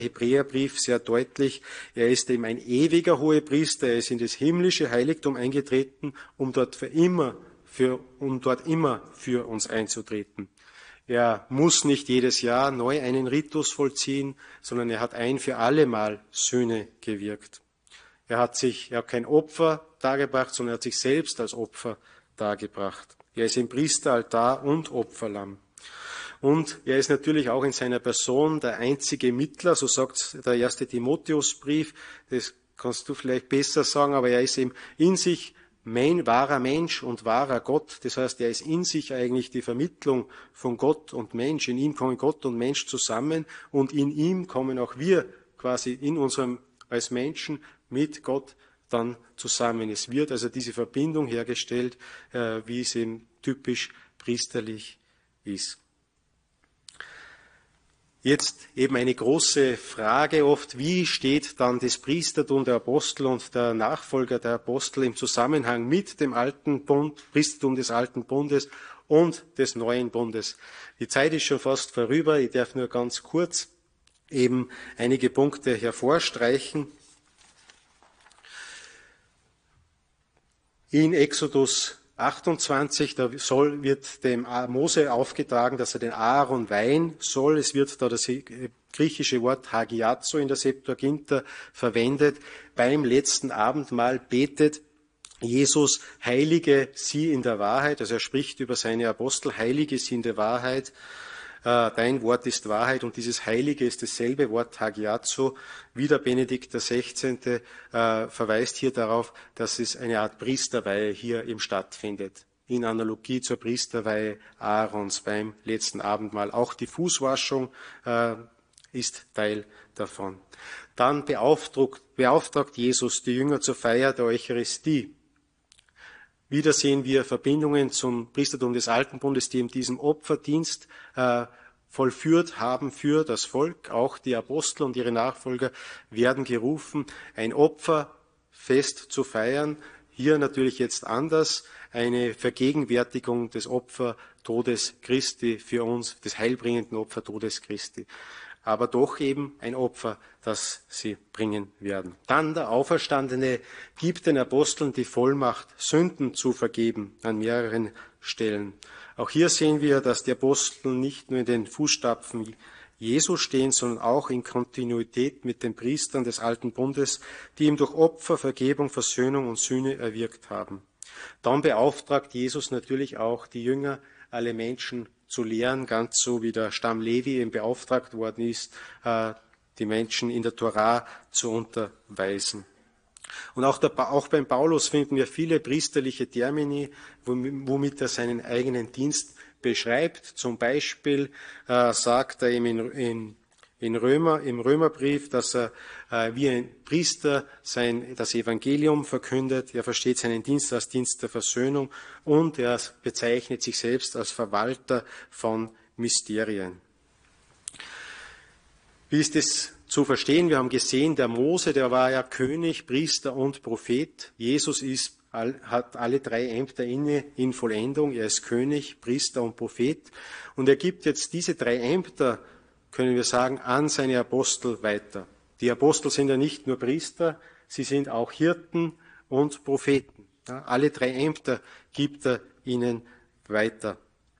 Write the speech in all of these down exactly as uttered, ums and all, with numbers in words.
Hebräerbrief sehr deutlich. Er ist eben ein ewiger Hohepriester. Er ist in das himmlische Heiligtum eingetreten, um dort für immer, für, um dort immer für uns einzutreten. Er muss nicht jedes Jahr neu einen Ritus vollziehen, sondern er hat ein für alle Mal Sühne gewirkt. Er hat sich, er hat kein Opfer dargebracht, sondern er hat sich selbst als Opfer dargebracht. Er ist im Priesteraltar und Opferlamm. Und er ist natürlich auch in seiner Person der einzige Mittler, so sagt der erste Timotheusbrief. Das kannst du vielleicht besser sagen, aber er ist eben in sich mein, wahrer Mensch und wahrer Gott. Das heißt, er ist in sich eigentlich die Vermittlung von Gott und Mensch. In ihm kommen Gott und Mensch zusammen und in ihm kommen auch wir quasi in unserem, als Menschen mit Gott dann zusammen. Es wird also diese Verbindung hergestellt, äh, wie es eben typisch priesterlich ist. Jetzt eben eine große Frage oft, wie steht dann das Priestertum der Apostel und der Nachfolger der Apostel im Zusammenhang mit dem alten Bund, Priestertum des alten Bundes und des neuen Bundes? Die Zeit ist schon fast vorüber, ich darf nur ganz kurz eben einige Punkte hervorstreichen. In Exodus achtundzwanzig, da soll, wird dem Mose aufgetragen, dass er den Aaron weihen soll. Es wird da das griechische Wort Hagiazo in der Septuaginta verwendet. Beim letzten Abendmahl betet Jesus, heilige sie in der Wahrheit. Also er spricht über seine Apostel, heilige sie in der Wahrheit. Dein Wort ist Wahrheit, und dieses Heilige ist dasselbe Wort Hagiazo. Wieder Benedikt der Sechzehnte äh, verweist hier darauf, dass es eine Art Priesterweihe hier eben stattfindet. In Analogie zur Priesterweihe Aarons beim letzten Abendmahl. Auch die Fußwaschung äh, ist Teil davon. Dann beauftragt, beauftragt Jesus die Jünger zur Feier der Eucharistie. Wieder sehen wir Verbindungen zum Priestertum des Alten Bundes, die in diesem Opferdienst äh, vollführt haben für das Volk. Auch die Apostel und ihre Nachfolger werden gerufen, ein Opferfest zu feiern. Hier natürlich jetzt anders, eine Vergegenwärtigung des Opfertodes Christi für uns, des heilbringenden Opfertodes Christi. Aber doch eben ein Opfer, das sie bringen werden. Dann der Auferstandene gibt den Aposteln die Vollmacht, Sünden zu vergeben an mehreren Stellen. Auch hier sehen wir, dass die Apostel nicht nur in den Fußstapfen Jesu stehen, sondern auch in Kontinuität mit den Priestern des Alten Bundes, die ihm durch Opfer, Vergebung, Versöhnung und Sühne erwirkt haben. Dann beauftragt Jesus natürlich auch die Jünger, alle Menschen zu lehren, ganz so wie der Stamm Levi eben beauftragt worden ist, die Menschen in der Tora zu unterweisen. Und auch, der, auch beim Paulus finden wir viele priesterliche Termini, womit er seinen eigenen Dienst beschreibt. Zum Beispiel äh, sagt er ihm in, in, in Römer, im Römerbrief, dass er äh, wie ein Priester sein, das Evangelium verkündet. Er versteht seinen Dienst als Dienst der Versöhnung und er bezeichnet sich selbst als Verwalter von Mysterien. Wie ist es zu verstehen? Wir haben gesehen, der Mose, der war ja König, Priester und Prophet. Jesus ist, hat alle drei Ämter inne in Vollendung. Er ist König, Priester und Prophet. Und er gibt jetzt diese drei Ämter, können wir sagen, an seine Apostel weiter. Die Apostel sind ja nicht nur Priester, sie sind auch Hirten und Propheten. Ja, alle drei Ämter gibt er ihnen weiter.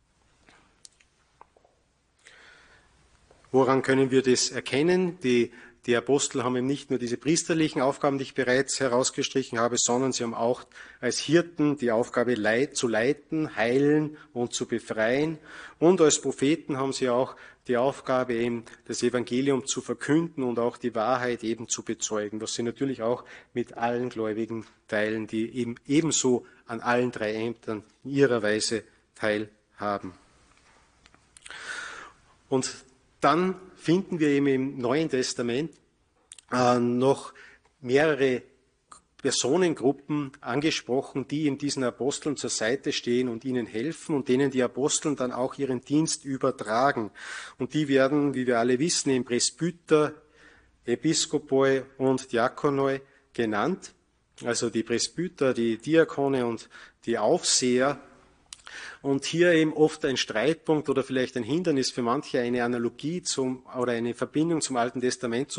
Woran können wir das erkennen? Die, die Apostel haben eben nicht nur diese priesterlichen Aufgaben, die ich bereits herausgestrichen habe, sondern sie haben auch als Hirten die Aufgabe leit, zu leiten, heilen und zu befreien. Und als Propheten haben sie auch die Aufgabe, eben das Evangelium zu verkünden und auch die Wahrheit eben zu bezeugen, was sie natürlich auch mit allen Gläubigen teilen, die eben ebenso an allen drei Ämtern in ihrer Weise teilhaben. Und dann finden wir eben im Neuen Testament äh, noch mehrere Personengruppen angesprochen, die in diesen Aposteln zur Seite stehen und ihnen helfen und denen die Aposteln dann auch ihren Dienst übertragen. Und die werden, wie wir alle wissen, im Presbyter, Episkopoi und Diakonoi genannt. Also die Presbyter, die Diakone und die Aufseher. Und hier eben oft ein Streitpunkt oder vielleicht ein Hindernis für manche, eine Analogie zum, oder eine Verbindung zum Alten Testament zu